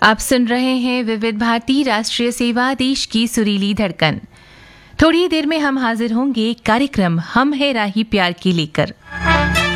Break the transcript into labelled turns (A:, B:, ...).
A: आप सुन रहे हैं विविध भारती राष्ट्रीय सेवा, देश की सुरीली धड़कन। थोड़ी देर में हम हाजिर होंगे कार्यक्रम हम है राही प्यार की लेकर।